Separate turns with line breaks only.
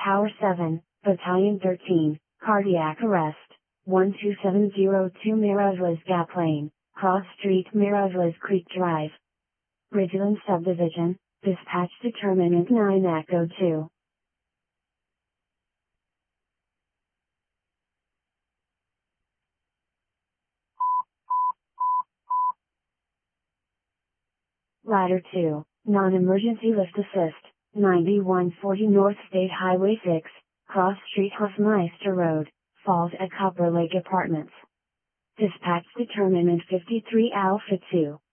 Tower 7, Battalion 13, cardiac arrest, 12702 Mirajlas Gap Lane, Cross Street Mirajlas Creek Drive. Ridgeland Subdivision, dispatch determinant 9 Echo 2. Ladder 2, non-emergency lift assist, 9140 North State Highway 6, Cross Street Hofmeister Road, Falls at Copper Lake Apartments. Dispatch determinant 53 Alpha 2.